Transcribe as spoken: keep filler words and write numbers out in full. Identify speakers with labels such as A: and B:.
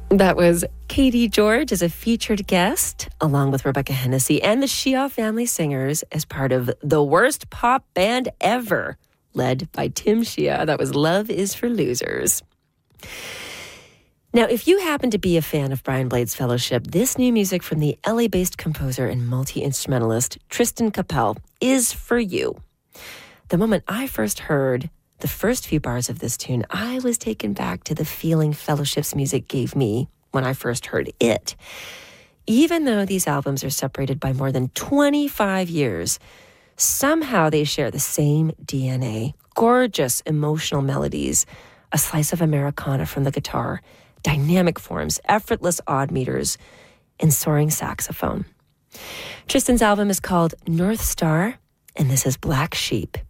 A: That was Katie George as a featured guest, along with Rebecca Hennessy and the Shia Family Singers as part of the worst pop band ever, led by Tim Shia. That was Love is for Losers. Now, if you happen to be a fan of Brian Blade's Fellowship, this new music from the L A-based composer and multi-instrumentalist Tristan Capel is for you. The moment I first heard the first few bars of this tune, I was taken back to the feeling Fellowship's music gave me when I first heard it. Even though these albums are separated by more than twenty-five years, somehow they share the same D N A. Gorgeous emotional melodies, a slice of Americana from the guitar, dynamic forms, effortless odd meters, and soaring saxophone. Tristan's album is called North Star, and this is Black Sheep.